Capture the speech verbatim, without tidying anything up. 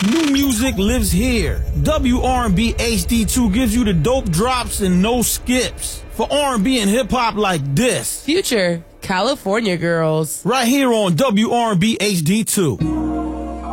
New music lives here. W R and B H D two gives you the dope drops and no skips. For R and B and hip-hop like this. Future California Girls. Right here on W R and B H D two.